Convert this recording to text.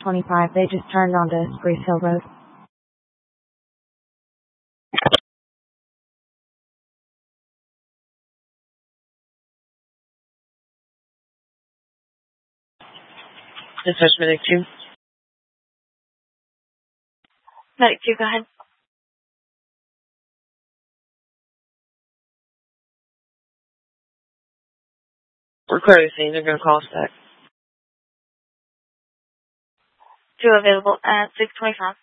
625. They just turned onto Spruce Hill Road. Dispatch Medic 2. Medic 2, go ahead. We're clear to scene. They're going to call us back. 2 available at 625.